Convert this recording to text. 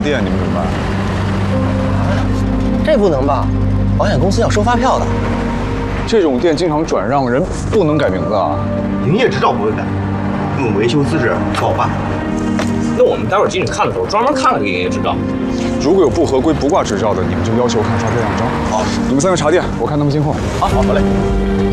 店你们怎么办？ 这不能吧？保险公司要收发票的。 这种店经常转让，人不能改名字啊。 营业执照不会改，用维修资质不好办。 那我们待会儿进去看的时候，专门看了个营业执照。 如果有不合规、不挂执照的，你们就要求看发票样章。好，你们3个查店，我看他们进货。 好嘞。